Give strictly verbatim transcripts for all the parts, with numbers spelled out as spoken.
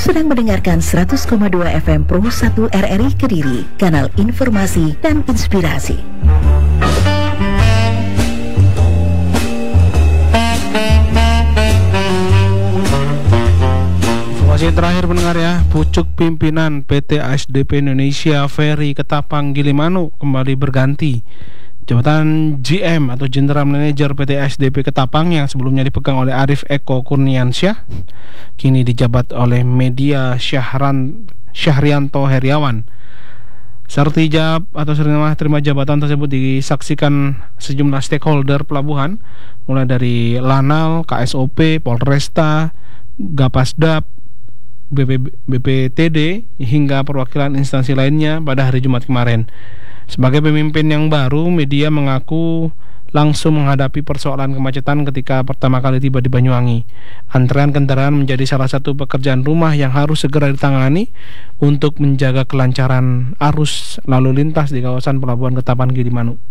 sedang mendengarkan seratus koma dua F M Pro satu R R I Kediri, kanal informasi dan inspirasi. Informasi terakhir pendengar ya, pucuk pimpinan P T A S D P Indonesia Ferry Ketapang Gilimanuk kembali berganti. Jabatan G M atau General Manager P T A S D P Ketapang yang sebelumnya dipegang oleh Arif Eko Kurniansyah kini dijabat oleh Media Syahran Syahrianto Heriawan. Sertijab atau serima terima jabatan tersebut disaksikan sejumlah stakeholder pelabuhan, mulai dari Lanal, K S O P, Polresta, Gapasdap, B P T D hingga perwakilan instansi lainnya pada hari Jumat kemarin. Sebagai pemimpin yang baru, Media mengaku langsung menghadapi persoalan kemacetan ketika pertama kali tiba di Banyuwangi. Antrean kendaraan menjadi salah satu pekerjaan rumah yang harus segera ditangani untuk menjaga kelancaran arus lalu lintas di kawasan Pelabuhan Ketapang Gilimanuk.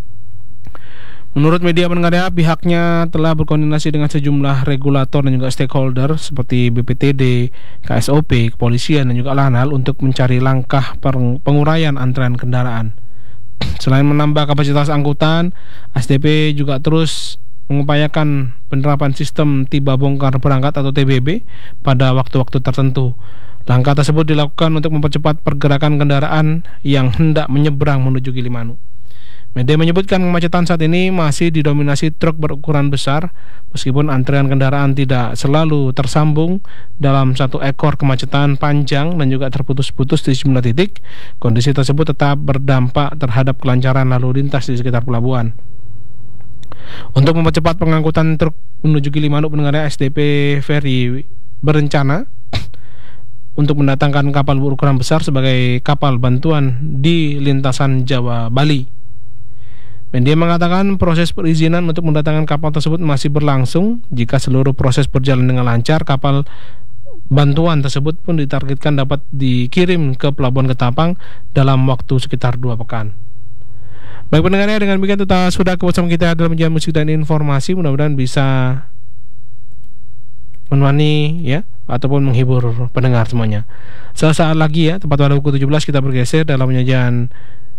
Menurut Media pendengar, pihaknya telah berkoordinasi dengan sejumlah regulator dan juga stakeholder seperti B P T D, K S O P, kepolisian dan juga Lanal untuk mencari langkah penguraian antrean kendaraan. Selain menambah kapasitas angkutan, S D P juga terus mengupayakan penerapan sistem tiba bongkar berangkat atau T B B pada waktu-waktu tertentu. Langkah tersebut dilakukan untuk mempercepat pergerakan kendaraan yang hendak menyeberang menuju Gilimanuk. Media menyebutkan kemacetan saat ini masih didominasi truk berukuran besar, meskipun antrean kendaraan tidak selalu tersambung dalam satu ekor kemacetan panjang dan juga terputus-putus di sejumlah titik. Kondisi tersebut tetap berdampak terhadap kelancaran lalu lintas di sekitar pelabuhan. Untuk mempercepat pengangkutan truk menuju Gilimanuk, pendengar S D P Ferry berencana untuk mendatangkan kapal berukuran besar sebagai kapal bantuan di lintasan Jawa Bali. Media mengatakan proses perizinan untuk mendatangkan kapal tersebut masih berlangsung. Jika seluruh proses berjalan dengan lancar, kapal bantuan tersebut pun ditargetkan dapat dikirim ke Pelabuhan Ketapang dalam waktu sekitar dua pekan. Baik pendengarnya, dengan demikian kita sudah bersama kita dalam menjadi musik dan informasi. Mudah-mudahan bisa menemani ya ataupun menghibur pendengar semuanya. Sesaat lagi ya, tepat pada pukul tujuh belas kita bergeser dalam penyajian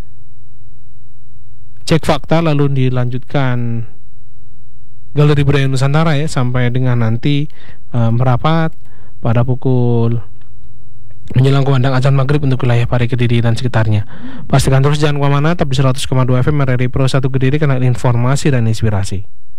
Cek Fakta, lalu dilanjutkan Galeri Budaya Nusantara ya, sampai dengan nanti uh, merapat pada pukul menjelang kumandang azan maghrib untuk wilayah Pari, Kediri dan sekitarnya. Pastikan terus jangan kemana-mana, tapi seratus koma dua F M R R I Pro satu Kediri, kanal informasi dan inspirasi.